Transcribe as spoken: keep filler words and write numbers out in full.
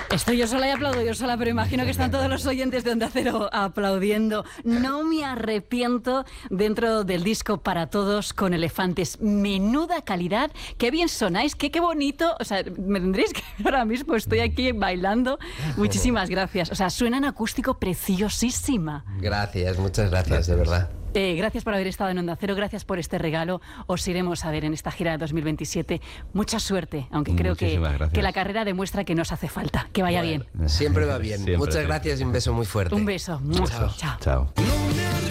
Estoy yo sola y aplaudo yo sola, pero imagino que están todos los oyentes de Onda Cero aplaudiendo. No me arrepiento dentro del disco Para Todos con Elefantes. Menuda calidad, qué bien sonáis, qué, qué bonito. O sea, me tendréis que ver ahora mismo, estoy aquí bailando. Muchísimas gracias. O sea, suena en acústico preciosísima. Gracias, muchas gracias, de verdad. Eh, gracias por haber estado en Onda Cero, gracias por este regalo. Os iremos a ver en esta gira de dos mil veintisiete. Mucha suerte, aunque creo que, que la carrera demuestra que nos hace falta. Que vaya bueno, bien. Siempre va bien. Siempre Muchas sí. gracias y un beso muy fuerte. Un beso. Chao. Chao. Chao.